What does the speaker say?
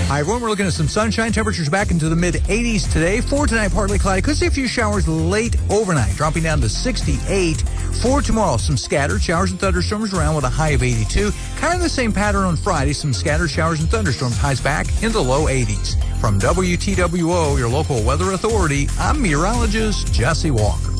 Hi, everyone. We're looking at some sunshine. Temperatures back into the mid-80s today. For tonight, partly cloudy. Could see a few showers late overnight, dropping down to 68. For tomorrow, some scattered showers and thunderstorms around with a high of 82. Kind of the same pattern on Friday. Some scattered showers and thunderstorms, highs back in the low 80s. From WTWO, your local weather authority, I'm meteorologist Jesse Walker.